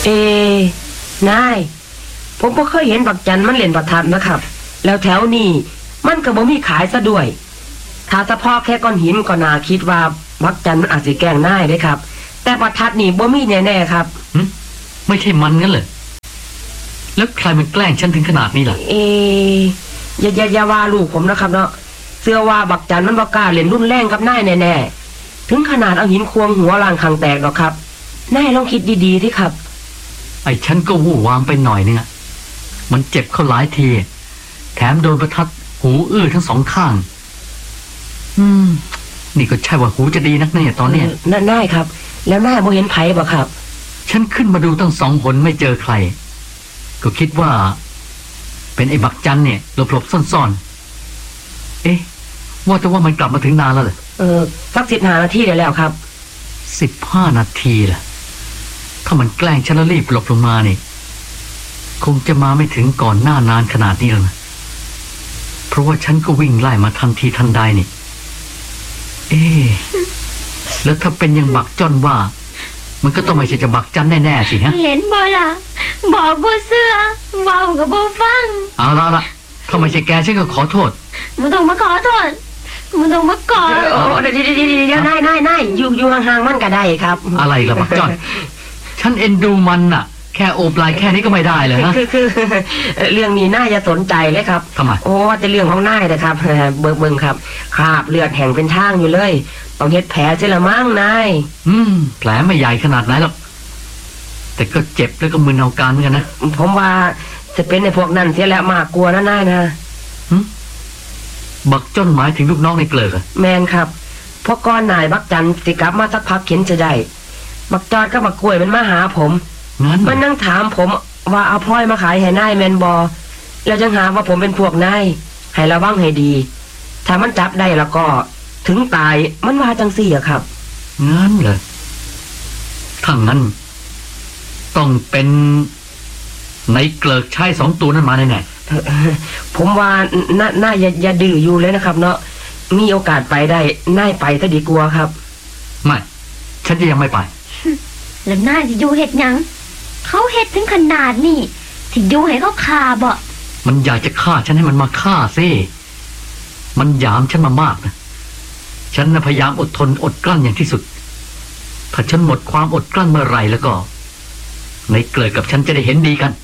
นายผมก็เคยเห็นบักจันมันเล่นประทัดนะครับแล้วแถวนี้มันก็บ่มีขายซะด้วยถ้าเฉพาะแค่ก้อนหินก็น่าคิดว่าบักจันมันอาจจะแกล้งนายได้ครับแต่ประทัดนี่บ่มีแน่ๆครับไม่ใช่มันงั้นเหรอแล้วใครมันแกล้งฉันถึงขนาดนี้ล่ะอย่าว่าลูกผมนะครับเนาะเชื่อว่าบักจันมันบ่กล้าเล่นรุนแรงกับนายแน่ๆถึงขนาดเอาหินควงหัวล่างคางแตกหรอกครับนายลองคิดดีๆสิครับไอ้ฉันก็วู่วามไปหน่อยนึงอะมันเจ็บเข้าหลายทีแถมโดนประทัดหูอื้อทั้งสองข้างนี่ก็ใช่ว่าหูจะดีนักแน่ตอนเนี้ยนายครับแล้วนายบ่เห็นไผบ่ครับฉันขึ้นมาดูตั้ง2 หนไม่เจอใครก็คิดว่าเป็นไอ้บักจันเนี่ยหลบๆซ่อนๆว่าแต่ว่ามันกลับมาถึงนานแล้วเหรอสัก15 นาทีได้แล้วครับ 15 นาทีล่ะถ้ามันแกล้งฉันแล้วรีบหลบลงมานี่คงจะมาไม่ถึงก่อนหน้านานขนาดนี้แล้วนะเพราะว่าฉันก็วิ่งไล่มาทันทีทันใดนี่แล้วถ้าเป็นอย่างบักจ้อนว่ามันก็ต้องไม่ใช่จะบักจันแน่ๆสิฮะเห็นบ่ล่ะบอกบ่เชื่อเว้าก็บ่ฟังเอาละถ้าไม่ใช่แกฉันก็ขอโทษมึงต้องมาขอโทษมึงต้องมาก่อนเดี๋ยวนายอยู่ห่างๆมันก็ได้ครับอะไรล่ะบักจ้อนฉันเอ็นดูมันน่ะแค่โอบไหล่แค่นี้ก็ไม่ได้เลยฮะคือเรื่องนี้น่าจะสนใจเลยครับทำไมแต่เรื่องของนายนะครับเบิ่งครับคราบเลือดแห้งเป็นทางอยู่เลยต้องเฮ็ดแผลเสียละมั้งนายแผลไม่ใหญ่ขนาดไหนหรอกแต่ก็เจ็บแล้วก็มึนเอาการเหมือนกันนะผมว่าจะเป็นในพวกนั้นเสียแล้วมากกลัวนะนายนะบักจ้อนหมายถึงลูกน้องในเกลือแมนครับเพราะก้อนนายบักจันสิกลับมาสักพักเข็นจะได้บักจอดก็บักกล้วยมันมาหาผมมันนั่งถามผมว่าเอาพลอยมาขายให้นายแมนบอแล้วจังหาว่าผมเป็นพวกนายให้ระวังให้ดีถ้ามันจับได้แล้วก็ถึงตายมันว่าจังสี่อะครับงั้นเหรอถ้างั้นต้องเป็นในเกลือใช้2 ตัวนั้นมาแน่ๆผมว่าน่าอย่าดื้ออยู่เลยนะครับเนาะมีโอกาสไปได้น่าไปซะดีกว่าครับไม่ฉันจะยังไม่ไปแล้วน่าจะอยู่เฮ็ดหยังเขาเฮ็ดถึงขนาดนี้สิอยู่ให้เขาฆ่าบ่มันอยากจะฆ่าฉันให้มันมาฆ่าซิมันหยามฉันมามากนะฉันพยายามอดทนอดกลั้นอย่างที่สุดถ้าฉันหมดความอดกลั้นเมื่อไหร่แล้วก็ในเกลือกับฉันจะได้เห็นดีกัน